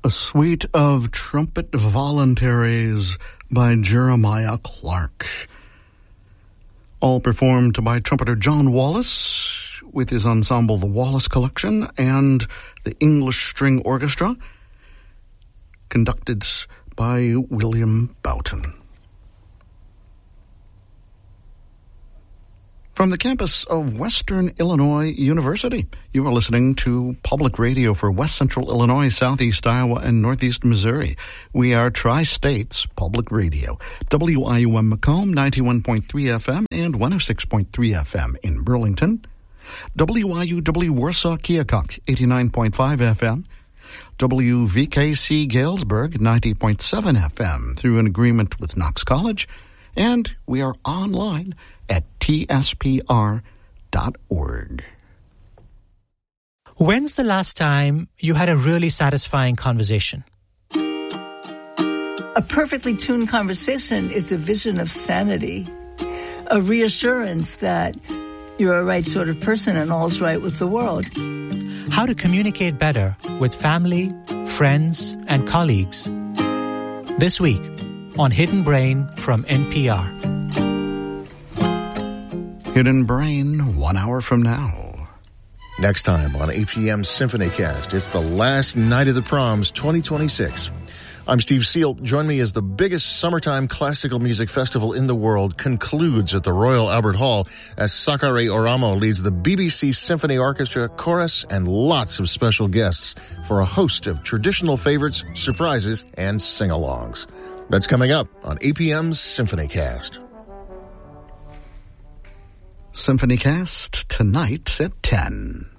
A suite of trumpet voluntaries by Jeremiah Clark. All performed by trumpeter John Wallace with his ensemble The Wallace Collection and the English String Orchestra, conducted by William Boughton. From the campus of Western Illinois University, you are listening to Public Radio for West Central Illinois, Southeast Iowa, and Northeast Missouri. We are Tri-States Public Radio. WIUM Macomb, 91.3 FM and 106.3 FM in Burlington. WIUW Warsaw Keokuk, 89.5 FM. WVKC Galesburg, 90.7 FM through an agreement with Knox College. And we are online at tspr.org. When's the last time you had a really satisfying conversation? A perfectly tuned conversation is a vision of sanity, a reassurance that you're a right sort of person and all's right with the world. How to communicate better with family, friends, and colleagues. This week on Hidden Brain from NPR. Hidden Brain, 1 hour from now. Next time on APM SymphonyCast, it's the last night of the proms 2026. I'm Steve Seal. Join me as the biggest summertime classical music festival in the world concludes at the Royal Albert Hall as Sakari Oramo leads the BBC Symphony Orchestra, chorus, and lots of special guests for a host of traditional favorites, surprises, and sing-alongs. That's coming up on APM's SymphonyCast. SymphonyCast tonight at 10.